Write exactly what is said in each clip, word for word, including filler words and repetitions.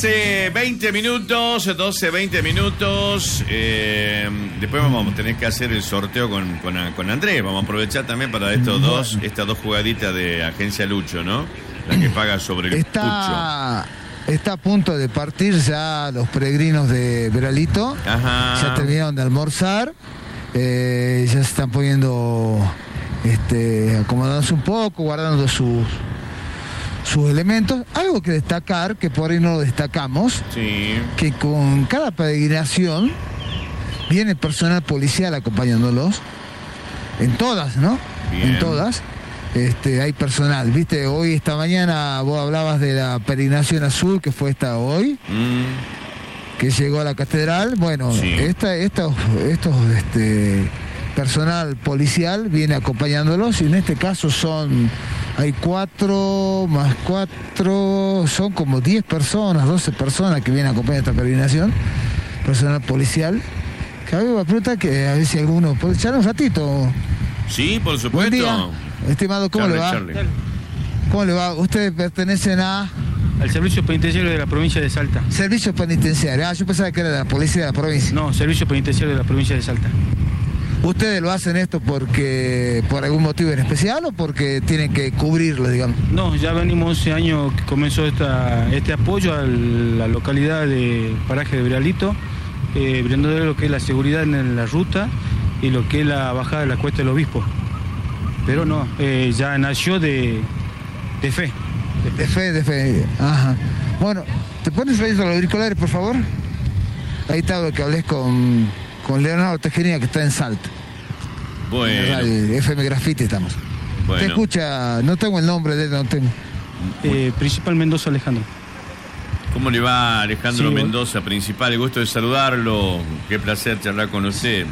veinte minutos, doce, veinte minutos. Eh, después vamos a tener que hacer el sorteo con, con, con Andrés. Vamos a aprovechar también para estos dos, estas dos jugaditas de Agencia Lucho, ¿no? La que paga sobre el está, Lucho. Está a punto de partir ya los peregrinos de Veralito. Ajá. Ya terminaron de almorzar. Eh, ya se están poniendo, este, acomodándose un poco, guardando sus... sus elementos. Algo que destacar, que por ahí no lo destacamos, sí, que con cada peregrinación viene personal policial acompañándolos, en todas, ¿no? Bien. En todas, este, hay personal, viste, hoy, esta mañana, vos hablabas de la peregrinación azul, que fue esta hoy, mm. que llegó a la catedral, bueno, sí. esta, estos, estos, este, personal policial viene acompañándolos, y en este caso son... Hay cuatro más cuatro, son como diez personas, doce personas que vienen a acompañar esta peregrinación, personal policial. Que a mí me pregunta que a ver si alguno puede echar un ratito. Sí, por supuesto. Buen día, estimado, ¿cómo Charlie, le va? Charlie. ¿Cómo le va? Ustedes pertenecen a... al servicio penitenciario de la provincia de Salta. Servicio penitenciario, ah, yo pensaba que era de la policía de la provincia. No, servicio penitenciario de la provincia de Salta. ¿Ustedes lo hacen esto porque por algún motivo en especial o porque tienen que cubrirlo, digamos? No, ya venimos once años que comenzó esta, este apoyo a la localidad de Paraje de Veralito, eh, brindándole lo que es la seguridad en la ruta y lo que es la bajada de la Cuesta del Obispo. Pero no, eh, ya nació de, de fe. De fe, de fe. Ajá. Bueno, ¿te pones ahí los auriculares, por favor? Ahí está lo que hablé con... con Leonardo Tejería, que está en Salta. Bueno. En F M Graffiti estamos. Bueno. Te escucha, no tengo el nombre de él, no tengo. Eh, Principal Mendoza Alejandro. ¿Cómo le va, Alejandro sí, Mendoza, bueno. Principal? El gusto de saludarlo. Qué placer charlar con usted.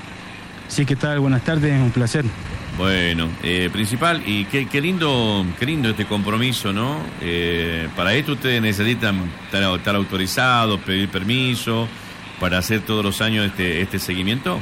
Sí, ¿qué tal? Buenas tardes, un placer. Bueno, eh, Principal, y qué, qué lindo qué lindo este compromiso, ¿no? Eh, para esto ustedes necesitan estar, estar autorizados, pedir permiso para hacer todos los años este este seguimiento.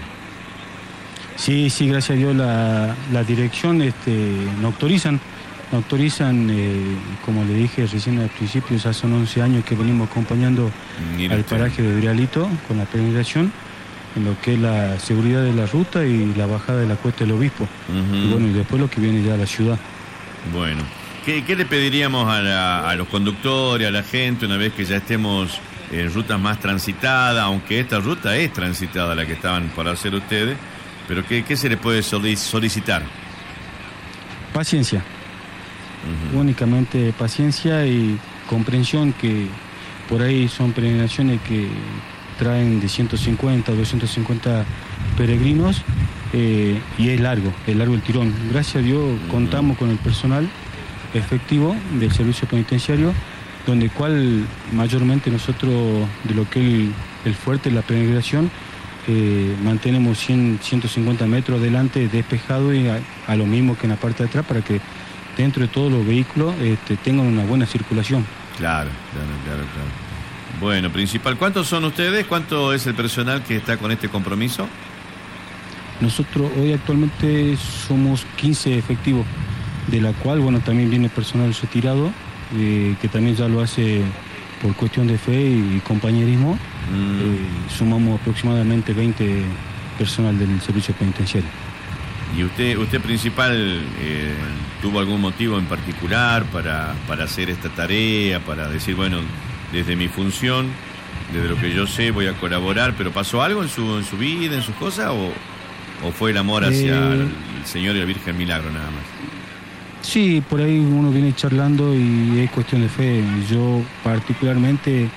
Sí, sí, gracias a Dios la, la dirección este, nos autorizan, nos autorizan, eh, como le dije recién al principio, ya son once años que venimos acompañando Mira al usted. Paraje de Veralito con la peregrinación, en lo que es la seguridad de la ruta y la bajada de la Cuesta del Obispo. Uh-huh. Y bueno, y después lo que viene ya a la ciudad. Bueno, ¿qué, qué le pediríamos a, la, a los conductores, a la gente, una vez que ya estemos en rutas más transitadas, aunque esta ruta es transitada, la que estaban por hacer ustedes, pero ¿qué, qué se le puede solicitar? Paciencia. Uh-huh. Únicamente paciencia y comprensión, que por ahí son peregrinaciones que traen de ciento cincuenta, doscientos cincuenta peregrinos, eh, y es largo, es largo el tirón. Gracias a Dios uh-huh. contamos con el personal efectivo del servicio penitenciario, donde cual mayormente nosotros, de lo que es el, el fuerte, la peregrinación, eh, mantenemos cien, ciento cincuenta metros adelante despejado y a, a lo mismo que en la parte de atrás, para que dentro de todos los vehículos este, tengan una buena circulación. Claro, claro, claro, claro. Bueno, Principal, ¿cuántos son ustedes? ¿Cuánto es el personal que está con este compromiso? Nosotros hoy actualmente somos quince efectivos, de la cual, bueno, también viene personal retirado, Eh, que también ya lo hace por cuestión de fe y compañerismo. Mm. Eh, sumamos aproximadamente veinte personal del servicio penitenciario. ¿Y usted, usted Principal, eh, tuvo algún motivo en particular para, para hacer esta tarea, para decir, bueno, desde mi función, desde lo que yo sé, voy a colaborar, pero pasó algo en su, en su vida, en sus cosas, o, o fue el amor hacia eh... el, el Señor y la Virgen Milagro nada más? Sí, por ahí uno viene charlando y es cuestión de fe. Yo particularmente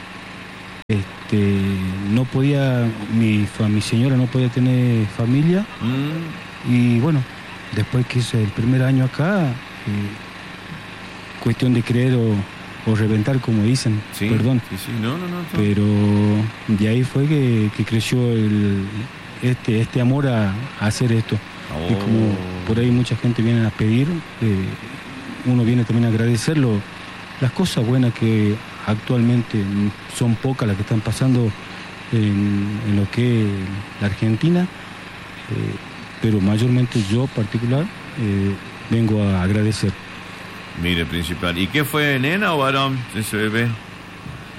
este, no podía, mi, mi señora no podía tener familia. Mm. Y bueno, después que hice el primer año acá, eh, cuestión de creer o, o reventar, como dicen, sí, perdón. Sí, sí. No, no, no, no. Pero de ahí fue que, que creció el, este, este amor a, a hacer esto. Oh. Y como por ahí mucha gente viene a pedir, eh, uno viene también a agradecerlo, las cosas buenas que actualmente son pocas las que están pasando en, en lo que es la Argentina, eh, pero mayormente yo particular eh, vengo a agradecer. Mire, Principal, ¿y qué fue, nena o varón, ese bebé?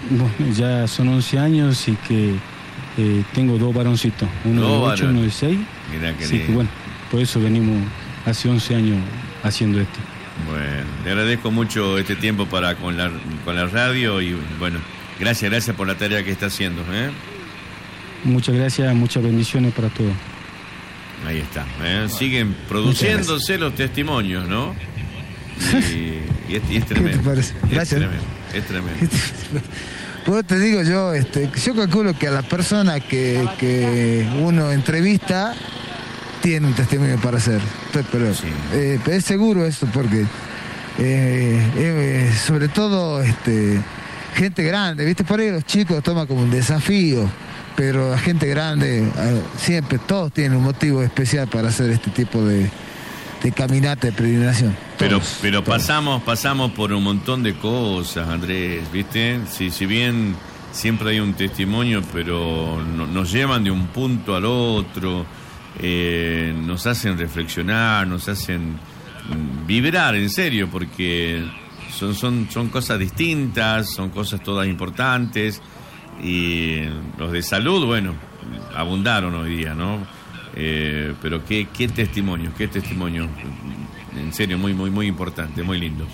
Bueno, ya son once años y que eh, tengo dos varoncitos, uno no, de ocho y uno de seis. Mira que Así que bueno, por eso venimos hace once años haciendo esto. Bueno, le agradezco mucho este tiempo para con la, con la radio y bueno, gracias, gracias por la tarea que está haciendo. ¿eh? Muchas gracias, muchas bendiciones para todos. Ahí está. ¿eh? Siguen produciéndose los testimonios, ¿no? Y, y, es, y es tremendo. ¿Qué te parece? Es Gracias. tremendo. Es tremendo. Pues te digo yo, este, yo calculo que a la persona que, que uno entrevista tiene un testimonio para hacer. Pero sí. eh, es seguro eso porque eh, eh, sobre todo este, gente grande, ¿viste? Por ahí los chicos toman como un desafío, pero la gente grande eh, siempre, todos tienen un motivo especial para hacer este tipo de, de caminata de peregrinación. Pero, todos, pero todos. pasamos, pasamos por un montón de cosas, Andrés, ¿viste? Si, si bien siempre hay un testimonio, pero no, nos llevan de un punto al otro. Eh, nos hacen reflexionar, nos hacen vibrar en serio, porque son, son, son cosas distintas, son cosas todas importantes, y los de salud, bueno, abundaron hoy día, ¿no? Eh, pero qué, qué testimonios, qué testimonios, en serio, muy, muy, muy importante, muy lindo.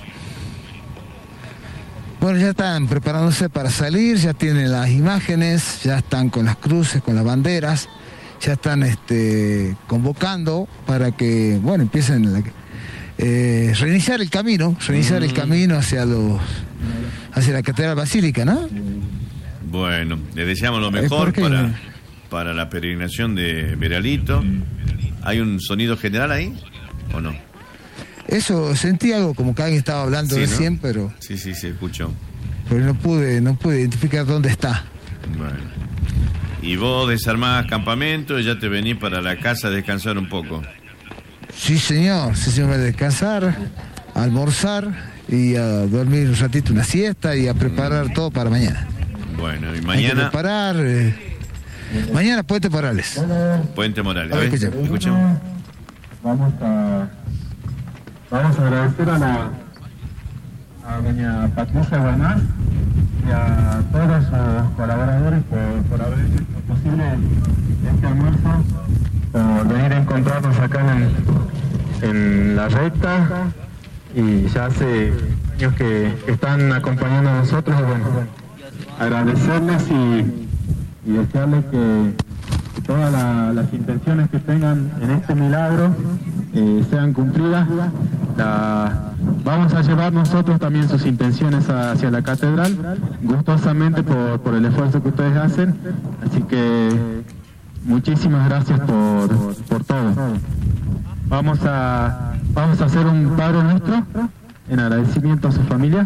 Bueno, ya están preparándose para salir, ya tienen las imágenes, ya están con las cruces, con las banderas. Ya están este, convocando para que, bueno, empiecen a eh, reiniciar el camino, reiniciar mm. el camino hacia los hacia la Catedral Basílica, ¿no? Bueno, les deseamos lo mejor para, para la peregrinación de Veralito. ¿Hay un sonido general ahí o no? Eso, sentí algo como que alguien estaba hablando sí, recién, ¿no? pero... Sí, sí, se escuchó. Pero no pude, no pude identificar dónde está. Bueno. Y vos desarmás campamento y ya te venís para la casa a descansar un poco. Sí, señor. Sí, señor. A descansar, a almorzar y a dormir un ratito una siesta y a preparar mm. todo para mañana. Bueno, y mañana... Hay que preparar... Eh... Mañana Puente Morales. Puente Morales. A ver, escuchemos. escuchemos. Vamos a... Vamos a agradecer a la... a doña Patricia Guanás y a todos sus colaboradores por, por haber hecho posible este almuerzo, por venir a encontrarnos acá en, en la recta, y ya hace años que, que están acompañando a nosotros. Bueno, agradecerles y, y desearles que, que todas la, las intenciones que tengan en este milagro eh, sean cumplidas. La, vamos a llevar nosotros también sus intenciones hacia la catedral, gustosamente por, por el esfuerzo que ustedes hacen, así que muchísimas gracias por, por todo. Vamos a, vamos a hacer un Padre Nuestro en agradecimiento a su familia.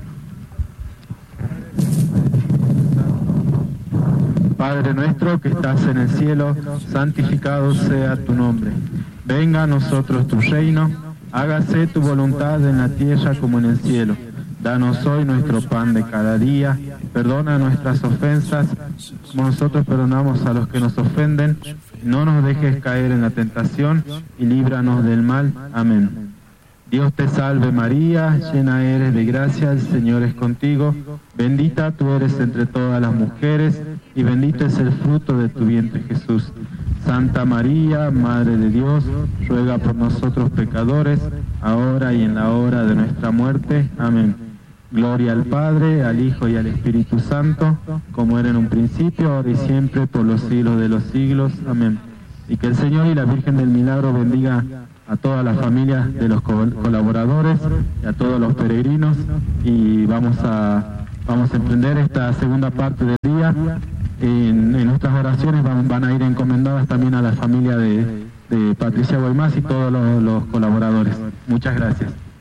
Padre nuestro que estás en el cielo, santificado sea tu nombre. Venga a nosotros tu reino, hágase tu voluntad en la tierra como en el cielo. Danos hoy nuestro pan de cada día, perdona nuestras ofensas, como nosotros perdonamos a los que nos ofenden. No nos dejes caer en la tentación y líbranos del mal. Amén. Dios te salve María, llena eres de gracia, el Señor es contigo. Bendita tú eres entre todas las mujeres, y bendito es el fruto de tu vientre Jesús. Santa María, Madre de Dios, ruega por nosotros pecadores, ahora y en la hora de nuestra muerte. Amén. Gloria al Padre, al Hijo y al Espíritu Santo, como era en un principio, ahora y siempre, por los siglos de los siglos. Amén. Y que el Señor y la Virgen del Milagro bendiga a todas las familias de los colaboradores y a todos los peregrinos, y vamos a, vamos a emprender esta segunda parte del día. En, en nuestras oraciones van, van a ir encomendadas también a la familia de, de Patricia Guaymás y todos los, los colaboradores. Muchas gracias.